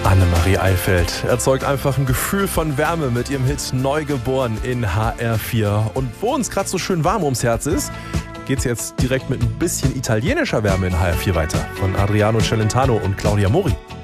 Annemarie Eifeld erzeugt einfach ein Gefühl von Wärme mit ihrem Hit Neugeboren in HR4. Und wo uns gerade so schön warm ums Herz ist, geht's jetzt direkt mit ein bisschen italienischer Wärme in HR4 weiter. Von Adriano Celentano und Claudia Mori.